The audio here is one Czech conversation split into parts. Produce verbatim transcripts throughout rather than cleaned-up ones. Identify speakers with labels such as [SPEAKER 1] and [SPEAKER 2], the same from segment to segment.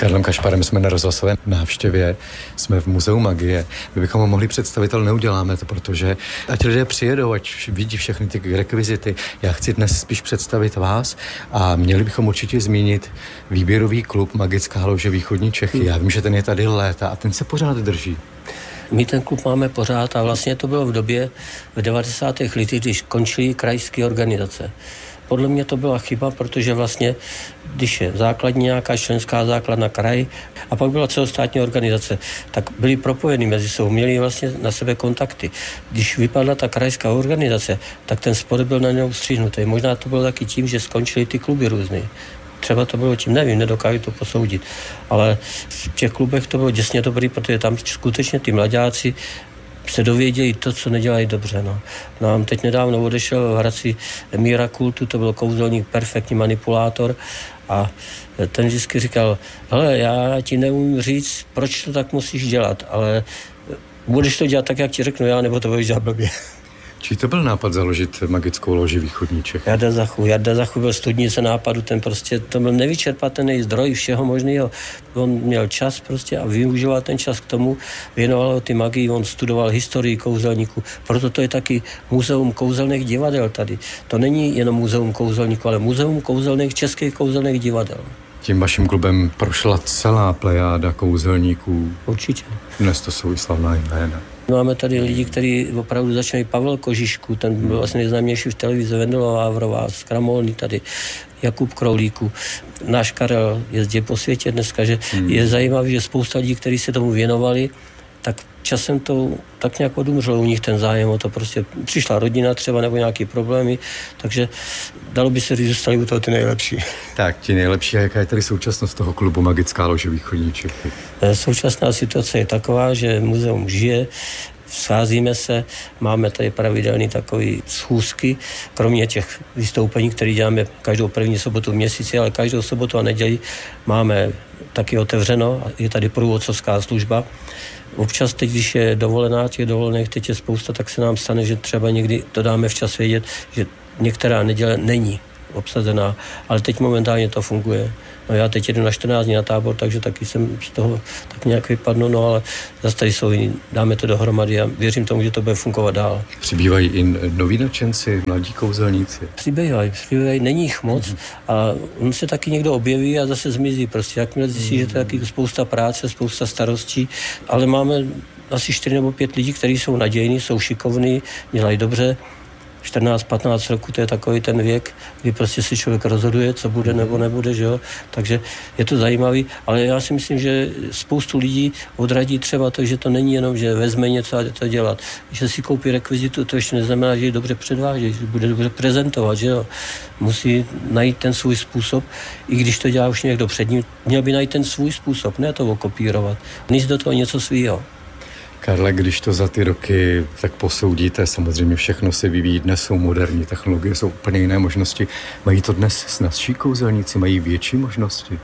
[SPEAKER 1] Karlem Kašparem jsme na rozhlasové návštěvě, jsme v Muzeu magie. My bychom ho mohli představit, ale neuděláme to, protože ať lidé přijedou, ať vidí všechny ty rekvizity. Já chci dnes spíš představit vás a měli bychom určitě zmínit výběrový klub Magická lože Východní Čechy. Já vím, že ten je tady léta a ten se pořád drží.
[SPEAKER 2] My ten klub máme pořád a vlastně to bylo v době v devadesátých letech, když končily krajské organizace. Podle mě to byla chyba, protože vlastně, když je základní nějaká členská základna kraj a pak byla celostátní organizace, tak byli propojeni mezi sebou, měli vlastně na sebe kontakty. Když vypadla ta krajská organizace, tak ten sport byl na něj ustříhnutý. Možná to bylo taky tím, že skončily ty kluby různý. Třeba to bylo tím, nevím, nedokážu to posoudit, ale v těch klubech to bylo děsně dobrý, protože tam skutečně ty mladáci se dověděli to, co nedělají dobře. No. Nám teď nedávno odešel v Hradci Míra Kultu, to byl kouzelník, perfektní manipulátor a ten vždycky říkal, hele, já ti neumím říct, proč to tak musíš dělat, ale budeš to dělat tak, jak ti řeknu já, nebo to budeš dělat blbě.
[SPEAKER 1] Čí to byl nápad založit Magickou loži Východní Čechy?
[SPEAKER 2] Jarda Zachu. Jarda Zachu byl studnice nápadu, ten prostě, to byl nevyčerpatelný zdroj všeho možného. On měl čas prostě a využíval ten čas k tomu, věnoval ty magii, on studoval historii kouzelníků. Proto to je taky muzeum kouzelných divadel tady. To není jenom muzeum kouzelníků, ale muzeum kouzelných, českých kouzelných divadel.
[SPEAKER 1] Tím vaším klubem prošla celá plejáda kouzelníků.
[SPEAKER 2] Určitě.
[SPEAKER 1] Dnes to jsou i slavná jména.
[SPEAKER 2] Máme tady lidi, kteří opravdu začali, Pavel Kožišku, ten byl vlastně nejznámější v televizi, Vendela Vávrová, Skramolný tady, Jakub Kroulíku. Náš Karel jezdí po světě dneska, že hmm. je zajímavý, že spousta lidí, kteří se tomu věnovali, tak časem to tak nějak odumřelo u nich ten zájem o to. Prostě přišla rodina třeba nebo nějaké problémy, takže dalo by se říct, že zůstali u toho ty nejlepší.
[SPEAKER 1] Tak, ti nejlepší. A jaká je tady současnost toho klubu Magická lože Východní Čechy?
[SPEAKER 2] Současná situace je taková, že muzeum žije, scházíme se, máme tady pravidelný takový schůzky, kromě těch vystoupení, které děláme každou první sobotu v měsíci, ale každou sobotu a neděli máme taky otevřeno, je tady průvodcovská služba. Občas teď, když je dovolená, těch dovolených teď je spousta, tak se nám stane, že třeba někdy to dáme včas vědět, že některá neděle není obsazená, ale teď momentálně to funguje. No já teď jedu na čtrnáct dní na tábor, takže taky jsem z toho tak nějak vypadnu, no ale zase tady jsou jiní, dáme to dohromady a věřím tomu, že to bude fungovat dál.
[SPEAKER 1] Přibývají i noví nadšenci, mladí kouzelníci?
[SPEAKER 2] Přibývají, přibývají, není jich moc mm-hmm. a on se taky někdo objeví a zase zmizí prostě. Jakmile zjistí, mm-hmm. že to je taky spousta práce, spousta starostí, ale máme asi čtyři nebo pět lidí, kteří jsou nadějní, jsou šikovní, dělají dobře. čtrnáct patnáct roku, to je takový ten věk, kdy prostě si člověk rozhoduje, co bude nebo nebude, že jo. Takže je to zajímavý, ale já si myslím, že spoustu lidí odradí třeba to, že to není jenom, že vezme něco a jde to dělat. Že si koupí rekvizitu, to ještě neznamená, že ji dobře předváží, že bude dobře prezentovat, že jo. Musí najít ten svůj způsob, i když to dělá už někdo před ním, měl by najít ten svůj způsob, ne to okopírovat. Nic do toho něco svýho.
[SPEAKER 1] Karle, když to za ty roky tak posoudíte, samozřejmě všechno se vyvíjí, dnes jsou moderní technologie, jsou úplně jiné možnosti. Mají to dnes snazší kouzelníci, mají větší možnosti?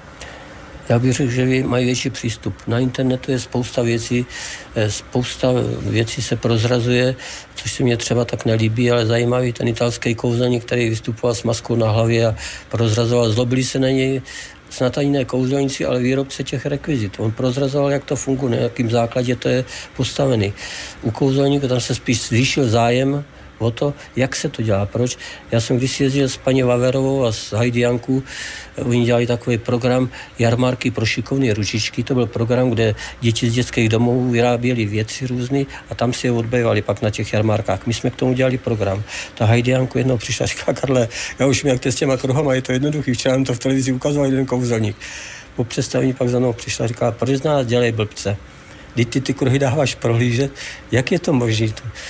[SPEAKER 2] Já bych řekl, že mají větší přístup. Na internetu je spousta věcí, spousta věcí se prozrazuje, což se mně třeba tak nelíbí, ale zajímavý ten italský kouzelník, který vystupoval s maskou na hlavě a prozrazoval, zlobili se na něj snad ani ne kouzelníci, ale výrobce těch rekvizit. On prozrazoval, jak to funguje, na jakým základě to je postavený. U kouzelníka tam se spíš zvýšil zájem o to, jak se to dělá, proč. Já jsem když jezdil s paní Vaverovou a s Heidi Janku, oni dělali takový program jarmarky pro šikovné ručičky, to byl program, kde děti z dětských domovů vyráběly věci různé a tam si je odbývali pak na těch jarmarkách. My jsme k tomu dělali program. Ta Heidi Janku jednou přišla a říká, Karle, já už mi jak to s těma kruhama, je to jednoduchý, včera nám to v televizi ukazoval jeden kouzelník. Po představení pak za mnou přišla a říká, proč z nás dělej blbce? Když ty ty kruhy dáváš prohlížet, jak je to možné?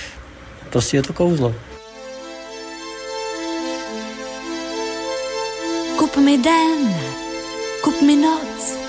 [SPEAKER 2] Prostě je to kouzlo.
[SPEAKER 3] Kup mi den, kup mi noc,